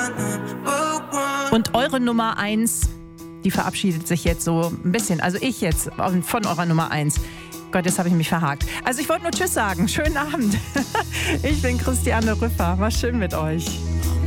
Und eure Nummer 1, die verabschiedet sich jetzt so ein bisschen. Also ich jetzt von eurer Nummer 1. Gott, jetzt habe ich mich verhakt. Also ich wollte nur Tschüss sagen. Schönen Abend. Ich bin Christiane Rüffer. War schön mit euch.